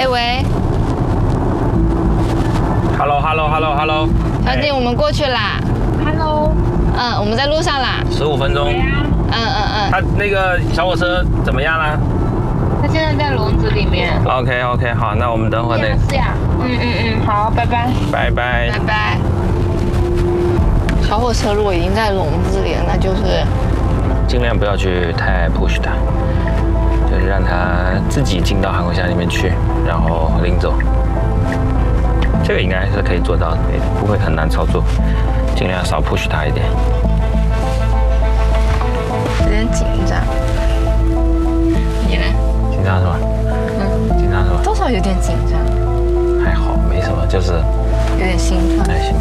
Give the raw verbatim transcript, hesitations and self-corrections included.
喂喂 ，Hello Hello Hello Hello， 小姐，我们过去啦。 Hello， 嗯，我们在路上啦。 十五分钟。 对啊， 嗯嗯嗯。 他那个小火车怎么样啦他现在在笼子里面。 ？OK OK， 好，那我们等会儿那个， 是呀，嗯嗯嗯，好，拜拜。 拜拜拜。拜。小火车如果已经在笼子里了，那就是尽量不要去太 push 它，就是让它自己进到航空箱里面去，然后领走。这个应该是可以做到的，也不会很难操作，尽量少 push 它一点。 有点紧张。你呢？ 紧张是吧？ 嗯， 紧张是吧？ 多少有点紧张， 还好，没什么，就是有点心跳。 还行。